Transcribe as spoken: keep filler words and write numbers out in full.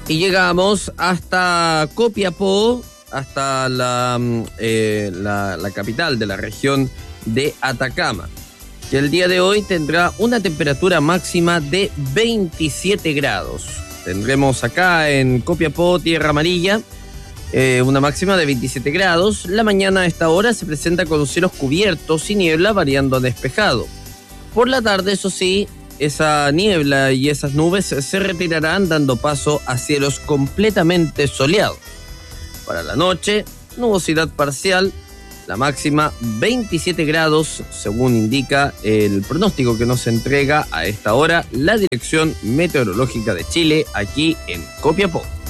Y llegamos hasta Copiapó, hasta la, eh, la, la capital de la región de Atacama, que el día de hoy tendrá una temperatura máxima de veintisiete grados. Tendremos acá en Copiapó, Tierra Amarilla, eh, una máxima de veintisiete grados. La mañana a esta hora se presenta con cielos cubiertos y niebla variando a despejado. Por la tarde, eso sí, esa niebla y esas nubes se retirarán dando paso a cielos completamente soleados. Para la noche, nubosidad parcial, la máxima veintisiete grados, según indica el pronóstico que nos entrega a esta hora la Dirección Meteorológica de Chile aquí en Copiapó.